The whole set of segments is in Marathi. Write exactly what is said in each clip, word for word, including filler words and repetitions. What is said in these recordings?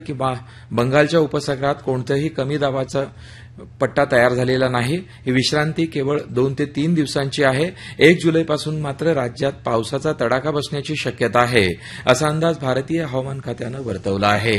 किंवा बंगालच्या उपसागरात कोणत्याही कमी दाबाचा पट्टा तयार झालेला नाही. ही विश्रांती केवळ दोन ते तीन दिवसांची आहे. एक जुलैपासून मात्र राज्यात पावसाचा तडाखा बसण्याची शक्यता आहे, असा अंदाज भारतीय हवामान खात्यानं वर्तवला आहे.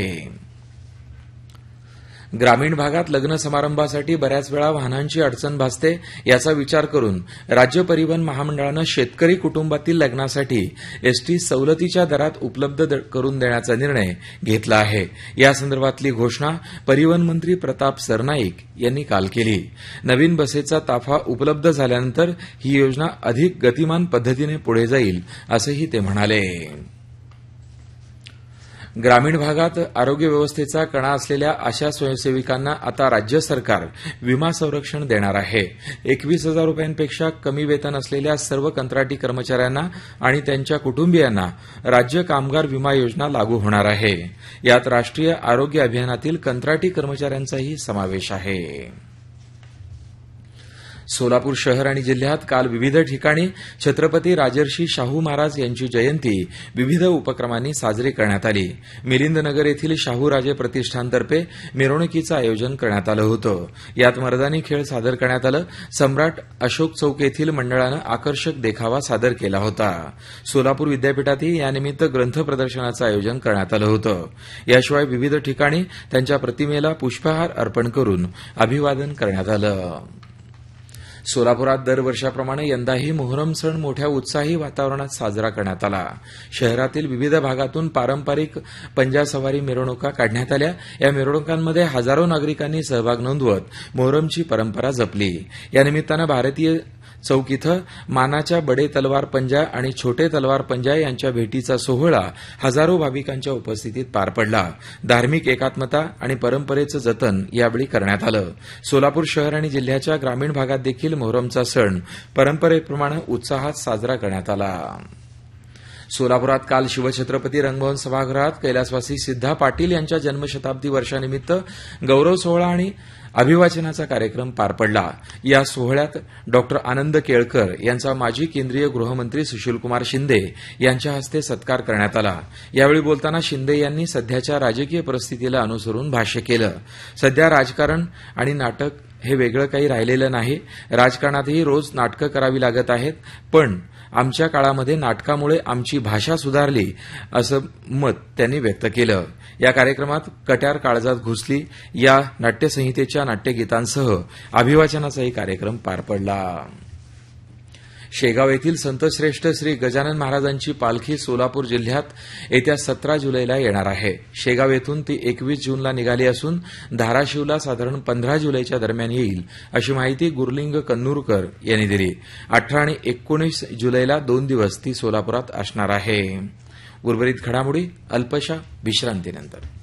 ग्रामीण भागात लग्न समारंभासाठी बऱ्याच वेळा वाहनांची अडचण भासते. याचा विचार करून राज्य परिवहन महामंडळानं शेतकरी कुटुंबातील लग्नासाठी एसटी सवलतीच्या दरात उपलब्ध करून देण्याचा निर्णय घेतला आहे. यासंदर्भातली घोषणा परिवहन मंत्री प्रताप सरनाईक यांनी काल केली. नवीन बसेचा ताफा उपलब्ध झाल्यानंतर ही योजना अधिक गतिमान पद्धतीने पुढे जाईल, असंही ते म्हणाले. ग्रामीण भागात आरोग्य व्यवस्थेचा कणा असलेल्या आशा स्वयंसेविकांना आता राज्य सरकार विमा संरक्षण देणार आहे. एकवीस हजार रुपयांपेक्षा कमी वेतन असलेल्या सर्व कंत्राटी कर्मचाऱ्यांना आणि त्यांच्या कुटुंबियांना राज्य कामगार विमा योजना लागू होणार आहे. यात राष्ट्रीय आरोग्य अभियानातील कंत्राटी कर्मचाऱ्यांचाही समावेश आहे. सोलापूर शहर आणि जिल्ह्यात काल विविध ठिकाणी छत्रपती राजर्षी शाहू महाराज यांची जयंती विविध उपक्रमांनी साजरी करण्यात आली. मिलिंदनगर येथील शाहूराजे प्रतिष्ठानतर्फे मिरवणुकीचं आयोजन करण्यात आलं होतं. यात मर्दानी खेळ सादर करण्यात आलं. सम्राट अशोक चौक येथील मंडळानं आकर्षक देखावा सादर केला होता. सोलापूर विद्यापीठातही यानिमित्त ग्रंथ प्रदर्शनाचं आयोजन करण्यात आलं होतं. याशिवाय विविध ठिकाणी त्यांच्या प्रतिमेला पुष्पहार अर्पण करून अभिवादन करण्यात आलं. सोलापुरात दरवर्षाप्रमाणे यंदाही मोहरम सण मोठ्या उत्साही वातावरणात साजरा करण्यात आला. शहरातील विविध भागातून पारंपरिक पंजा सवारी मिरवणुका काढण्यात आल्या. या मिरवणुकांमध्ये हजारो नागरिकांनी सहभाग नोंदवत मोहरमची परंपरा जपली. या निमित्तानं भारतीय चौक इथं मानाच्या बडे तलवार पंजा आणि छोटे तलवार पंजा यांच्या भेटीचा सोहळा हजारो भाविकांच्या उपस्थितीत पार पडला. धार्मिक एकात्मता आणि परंपरेचं जतन यावेळी करण्यात आलं. सोलापूर शहर आणि जिल्ह्याच्या ग्रामीण भागात देखील मोहरमचा सण परंपरेप्रमाणे उत्साहात साजरा करण्यात आला. सोलापुरात काल शिवछत्रपती रंगभवन सभागृहात कैलासवासी सिद्धा पाटील यांच्या जन्मशताब्दी वर्षानिमित्त गौरव सोहळा आणि अभिवाचनाचा कार्यक्रम पार पडला. या सोहळ्यात डॉक्टर आनंद केळकर यांचा माजी केंद्रीय गृहमंत्री सुशीलकुमार शिंदे यांच्या हस्ते सत्कार करण्यात आला. यावेळी बोलताना शिंदे यांनी सध्याच्या राजकीय परिस्थितीला अनुसरून भाष्य केलं. सध्या राजकारण आणि नाटक हे वेगळं काही राहिलेलं नाही. राजकारणातही रोज नाटकं करावी लागत आहेत, पण आमच्या काळामध्ये नाटकामुळे आमची भाषा सुधारली, असं मत त्यांनी व्यक्त केलं. या कार्यक्रमात कट्यार काळजात घुसली या नाट्यसंहितेच्या नाट्यगीतांसह अभिवाचनाचाही कार्यक्रम पार पडला. शेगाव येथील संतश्रेष्ठ श्री गजानन महाराजांची पालखी सोलापूर जिल्ह्यात येत्या सतरा जुलैला येणार आहे. शेगाव येथून ती एकवीस जूनला निघाली असून धाराशिवला साधारण पंधरा जुलैच्या दरम्यान येईल, अशी माहिती गुरलिंग कन्नूरकर यांनी दिली. अठरा आणि एकोणीस जुलैला दोन दिवस ती सोलापुरात असणार आहे. उर्वरित घडामोडी अल्पशा विश्रांतीनंतर.